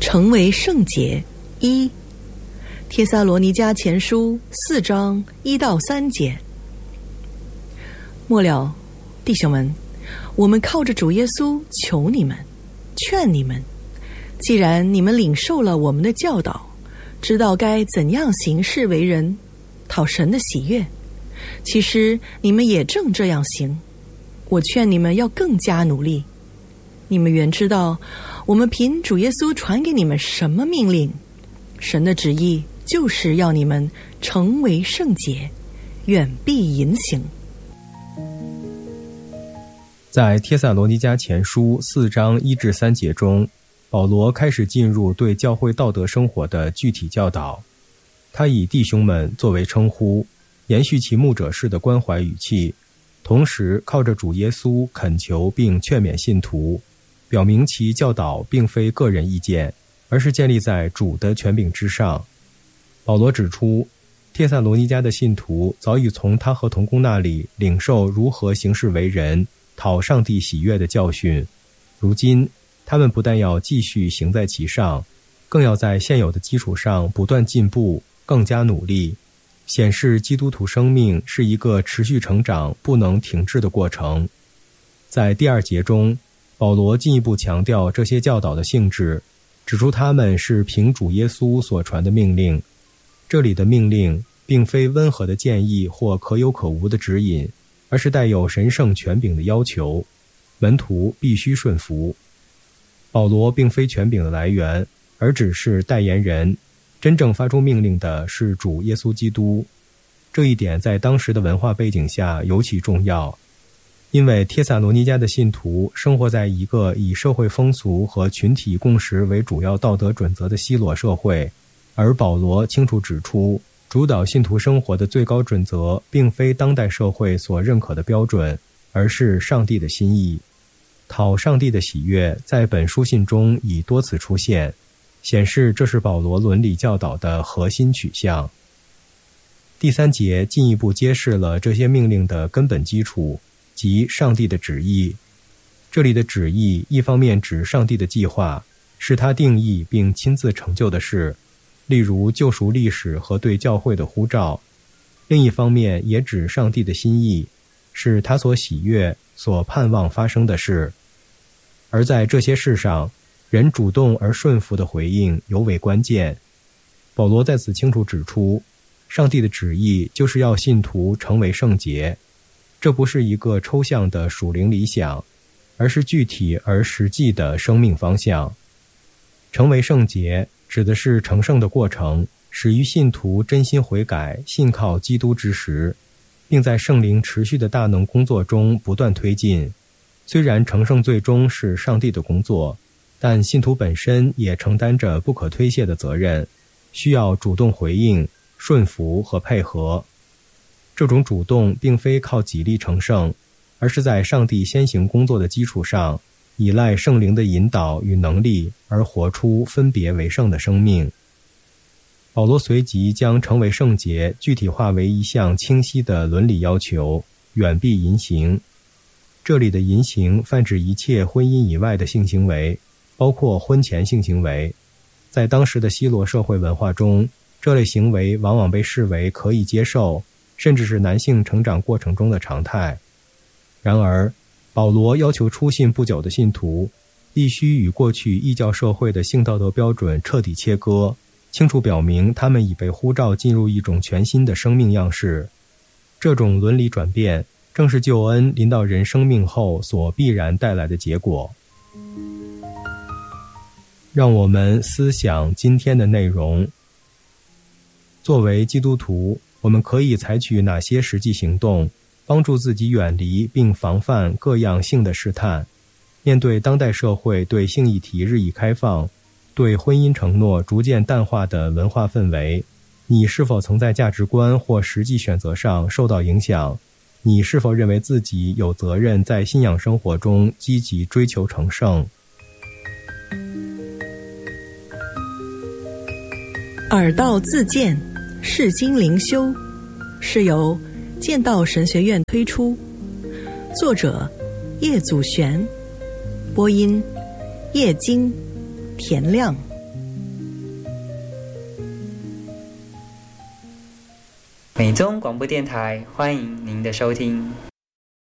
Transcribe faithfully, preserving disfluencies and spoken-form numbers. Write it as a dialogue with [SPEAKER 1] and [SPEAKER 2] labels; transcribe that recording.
[SPEAKER 1] 成为圣洁。一，帖撒罗尼迦前书四章一到三节。末了，弟兄们，我们靠着主耶稣求你们，劝你们，既然你们领受了我们的教导，知道该怎样行事为人，讨神的喜悦，其实你们也正这样行。我劝你们要更加努力。你们原知道，我们凭主耶稣传给你们什么命令，神的旨意就是要你们成为圣洁，远避淫行。
[SPEAKER 2] 在帖撒罗尼迦前书四章一至三节中，保罗开始进入对教会道德生活的具体教导。他以弟兄们作为称呼，延续其牧者式的关怀语气，同时靠着主耶稣恳求并劝勉信徒，表明其教导并非个人意见，而是建立在主的权柄之上。保罗指出，帖撒罗尼迦的信徒早已从他和同工那里领受如何行事为人，讨上帝喜悦的教训。如今他们不但要继续行在其上，更要在现有的基础上不断进步，更加努力，显示基督徒生命是一个持续成长不能停滞的过程。在第二节中，保罗进一步强调这些教导的性质，指出他们是凭主耶稣所传的命令。这里的命令并非温和的建议或可有可无的指引，而是带有神圣权柄的要求，门徒必须顺服。保罗并非权柄的来源，而只是代言人，真正发出命令的是主耶稣基督。这一点在当时的文化背景下尤其重要，因为帖撒罗尼迦的信徒生活在一个以社会风俗和群体共识为主要道德准则的希罗社会，而保罗清楚指出，主导信徒生活的最高准则并非当代社会所认可的标准，而是上帝的心意。讨上帝的喜悦在本书信中已多次出现，显示这是保罗伦理教导的核心取向。第三节进一步揭示了这些命令的根本基础，即上帝的旨意。这里的旨意一方面指上帝的计划，是他定义并亲自成就的事，例如救赎历史和对教会的呼召；另一方面也指上帝的心意，是他所喜悦、所盼望发生的事。而在这些事上，人主动而顺服的回应尤为关键。保罗在此清楚指出，上帝的旨意就是要信徒成为圣洁。这不是一个抽象的属灵理想，而是具体而实际的生命方向。成为圣洁指的是成圣的过程，始于信徒真心悔改，信靠基督之时，并在圣灵持续的大能工作中不断推进。虽然成圣最终是上帝的工作，但信徒本身也承担着不可推卸的责任，需要主动回应、顺服和配合。这种主动并非靠己力成圣，而是在上帝先行工作的基础上，依赖圣灵的引导与能力，而活出分别为圣的生命。保罗随即将成为圣洁具体化为一项清晰的伦理要求，远避淫行。这里的淫行泛指一切婚姻以外的性行为，包括婚前性行为。在当时的希罗社会文化中，这类行为往往被视为可以接受，甚至是男性成长过程中的常态。然而，保罗要求初信不久的信徒必须与过去异教社会的性道德标准彻底切割，清楚表明他们已被呼召进入一种全新的生命样式。这种伦理转变正是救恩临到人生命后所必然带来的结果。让我们思想今天的内容。作为基督徒，我们可以采取哪些实际行动，帮助自己远离并防范各样性的试探？面对当代社会对性议题日益开放，对婚姻承诺逐渐淡化的文化氛围，你是否曾在价值观或实际选择上受到影响？你是否认为自己有责任在信仰生活中积极追求成圣？
[SPEAKER 1] 耳道自荐，释经灵修，是由剑道神学院推出，作者叶祖璇，播音叶金、田亮。
[SPEAKER 3] 美中广播电台，欢迎您的收听。